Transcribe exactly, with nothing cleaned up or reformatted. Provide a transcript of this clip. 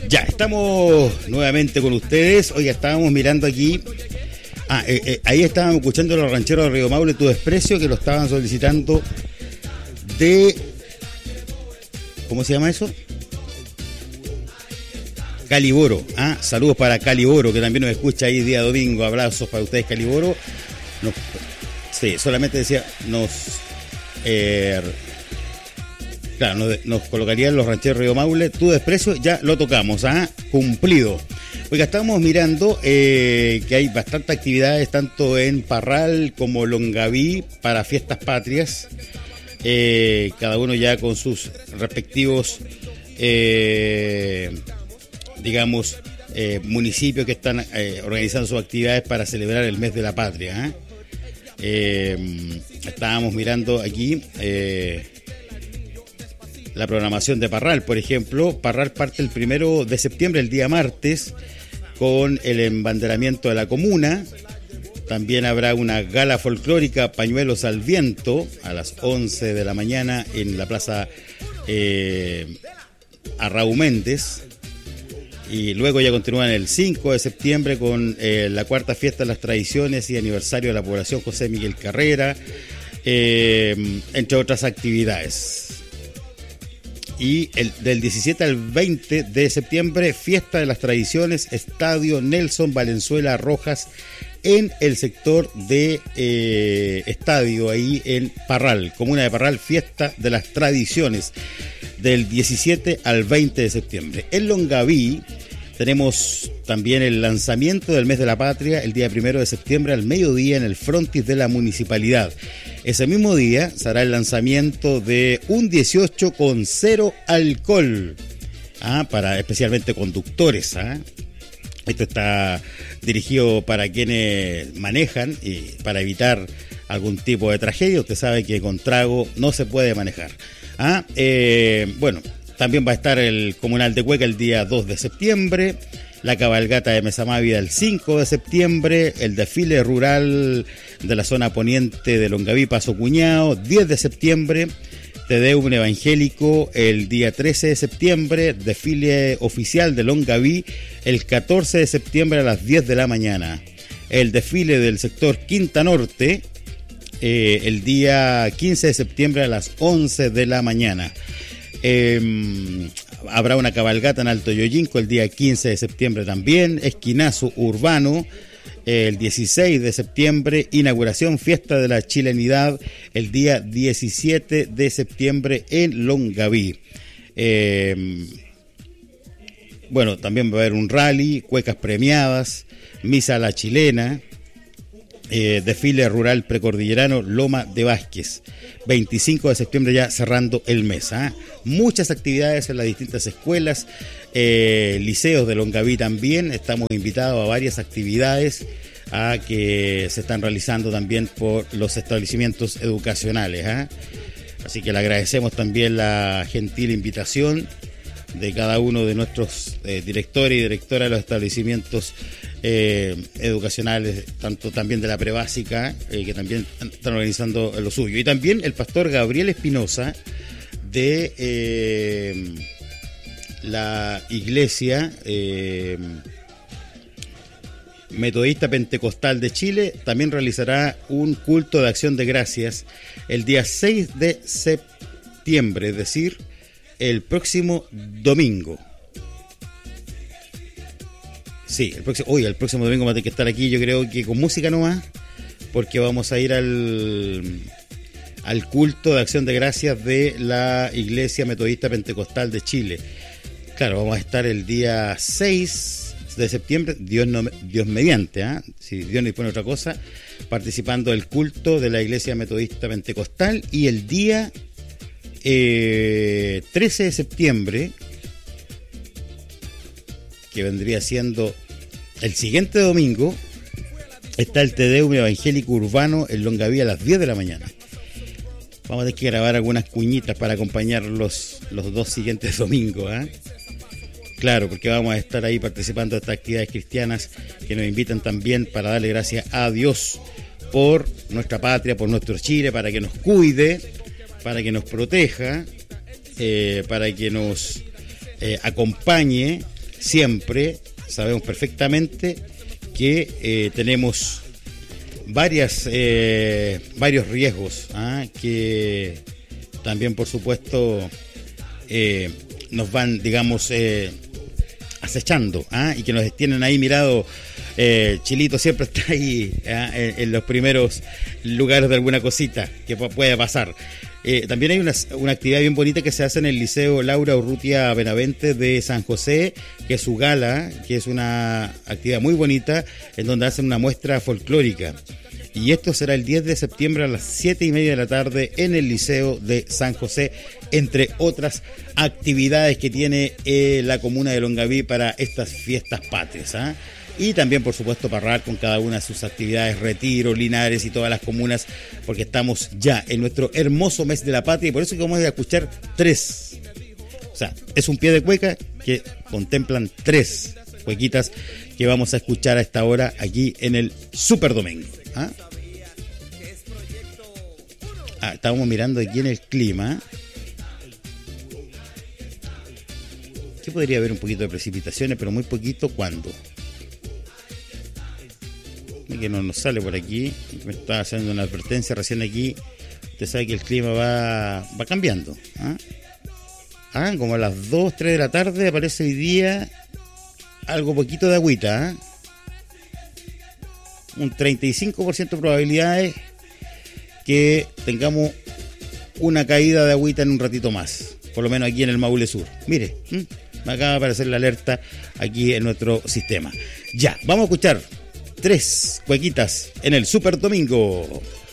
Ya, estamos nuevamente con ustedes. Hoy estábamos mirando aquí. Ah, eh, eh, ahí estábamos escuchando a los rancheros de Río Maule, Tu Desprecio, que lo estaban solicitando de... ¿Cómo se llama eso? Caliboro. Ah, saludos para Caliboro, que también nos escucha ahí día domingo. Abrazos para ustedes, Caliboro. Nos, sí, solamente decía, nos... Eh, Claro, nos, nos colocarían los rancheros Río Maule, Tu Desprecio, ya lo tocamos, ¿ah? Cumplido. Oiga, estamos mirando eh, que hay bastantes actividades tanto en Parral como Longaví para fiestas patrias, eh, cada uno ya con sus respectivos, eh, digamos, eh, municipios que están eh, organizando sus actividades para celebrar el mes de la patria, ¿eh? Eh, estábamos mirando aquí... Eh, la programación de Parral, por ejemplo. Parral parte el primero de septiembre, el día martes, con el embanderamiento de la comuna. También habrá una gala folclórica, Pañuelos al Viento, a las once de la mañana en la plaza eh, Arraú Méndez. Y luego ya continúan el cinco de septiembre con eh, la cuarta fiesta de las tradiciones y aniversario de la población José Miguel Carrera, eh, entre otras actividades. Y el, del diecisiete al veinte de septiembre, Fiesta de las Tradiciones, Estadio Nelson Valenzuela Rojas, en el sector de eh, estadio, ahí en Parral, comuna de Parral, Fiesta de las Tradiciones, del diecisiete al veinte de septiembre. En Longaví tenemos también el lanzamiento del mes de la patria, el día primero de septiembre al mediodía en el frontis de la municipalidad. Ese mismo día será el lanzamiento de un dieciocho con cero alcohol, ¿ah? Para especialmente conductores, ¿ah? Esto está dirigido para quienes manejan y para evitar algún tipo de tragedia. Usted sabe que con trago no se puede manejar, ¿ah? Eh, bueno, también va a estar el Comunal de Cueca el día dos de septiembre, la cabalgata de Mesamávida el cinco de septiembre, el desfile rural de la zona poniente de Longaví, Paso Cuñado, diez de septiembre, Te Deum evangélico el día trece de septiembre, desfile oficial de Longaví el catorce de septiembre a las diez de la mañana, el desfile del sector Quinta Norte eh, el día quince de septiembre a las once de la mañana. Eh, habrá una cabalgata en Alto Yoyinco el día quince de septiembre también, esquinazo urbano el dieciséis de septiembre, inauguración Fiesta de la Chilenidad el día diecisiete de septiembre en Longaví. Eh, bueno, también va a haber un rally, cuecas premiadas, misa a la chilena, eh, desfile rural precordillerano Loma de Vázquez. veinticinco de septiembre ya cerrando el mes, ¿eh? Muchas actividades en las distintas escuelas, eh, liceos de Longaví también. Estamos invitados a varias actividades a que se están realizando también por los establecimientos educacionales, ¿eh? Así que le agradecemos también la gentil invitación de cada uno de nuestros eh, directores y directoras de los establecimientos eh, educacionales, tanto también de la prebásica, eh, que también están organizando lo suyo. Y también el pastor Gabriel Espinosa de eh, la iglesia eh, Metodista Pentecostal de Chile también realizará un culto de acción de gracias el día seis de septiembre, es decir, el próximo domingo. Sí, el próximo, oye, el próximo domingo va a tener que estar aquí, yo creo que con música nomás, porque vamos a ir al, al culto de acción de gracias de la Iglesia Metodista Pentecostal de Chile. Claro, vamos a estar el día seis de septiembre, Dios, no, Dios mediante, ¿eh? Si Dios no dispone otra cosa, participando del culto de la Iglesia Metodista Pentecostal, y el día Eh, trece de septiembre, que vendría siendo el siguiente domingo, está el Te Deum evangélico urbano en Longaví a las diez de la mañana. Vamos a tener que grabar algunas cuñitas para acompañar los, los dos siguientes domingos, ¿eh? Claro, porque vamos a estar ahí participando de estas actividades cristianas que nos invitan también para darle gracias a Dios por nuestra patria, por nuestro Chile, para que nos cuide, para que nos proteja, eh, para que nos eh, acompañe siempre sabemos perfectamente que eh, tenemos varias eh, varios riesgos, ¿ah? que también por supuesto eh, nos van, digamos, eh, acechando, ¿ah? y que nos tienen ahí mirado. eh, Chilito siempre está ahí, ¿ah? en, en los primeros lugares de alguna cosita que pueda pasar. Eh, también hay una, una actividad bien bonita que se hace en el Liceo Laura Urrutia Benavente de San José, que es su gala, que es una actividad muy bonita, en donde hacen una muestra folclórica. Y esto será el diez de septiembre a las siete y media de la tarde en el Liceo de San José, entre otras actividades que tiene eh, la comuna de Longaví para estas fiestas patrias, ¿ah? Y también, por supuesto, Parral con cada una de sus actividades, Retiro, Linares y todas las comunas, porque estamos ya en nuestro hermoso mes de la patria y por eso que vamos a escuchar tres. O sea, es un pie de cueca que contemplan tres cuequitas que vamos a escuchar a esta hora aquí en el Super Domingo. ¿Ah? Ah, estábamos mirando aquí en el clima. Que podría haber un poquito de precipitaciones, pero muy poquito. ¿Cuándo? Que no nos sale por aquí. Me está haciendo una advertencia recién aquí. Usted sabe que el clima va, va cambiando. ¿Ah? Ah, como a las dos, tres de la tarde aparece hoy día algo poquito de agüita. ¿Ah? Un treinta y cinco por ciento de probabilidades que tengamos una caída de agüita en un ratito más, por lo menos aquí en el Maule Sur. Mire, ¿m? me acaba de aparecer la alerta aquí en nuestro sistema. Ya, vamos a escuchar tres cuequitas en el Super Domingo.